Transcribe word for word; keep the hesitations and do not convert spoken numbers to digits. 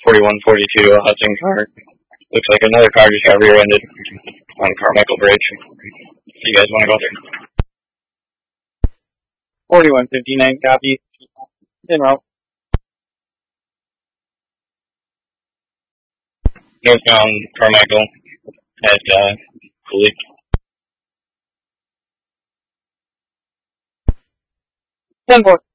forty-one forty-two, a Hudson car. Looks like another car just got rear-ended on Carmichael Bridge. So you guys want to go there? forty-one fifty-nine, copy. En route. Northbound Carmichael at uh, Cooley. ten four.